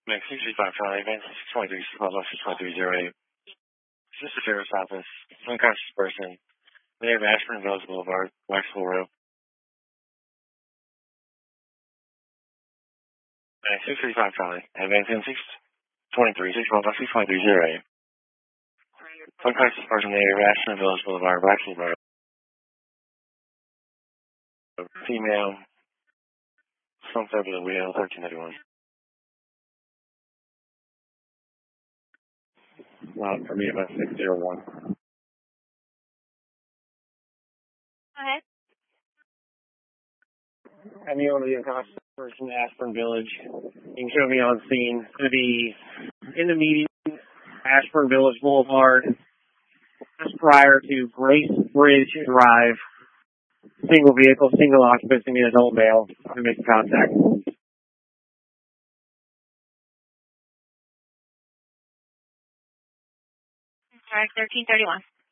Max 635 Charlie, advance 623, 62308. This is the sheriff's office. Unconscious person. They have Ashburn Village Boulevard, Waxville Road. Max 635 Charlie, advance 623, 62308. Unconscious person. They have Ashburn Village Boulevard, Waxville Road. Female. Some February wheel, 1391. Not for me, about 601. Okay. I'm the owner of the unconscious person, Ashburn Village. You can show me on scene. It's going to be in the median, Ashburn Village Boulevard, just prior to Grace Bridge Drive. Single vehicle, single occupancy, an adult male. I'm going to make contact. All right, 1331.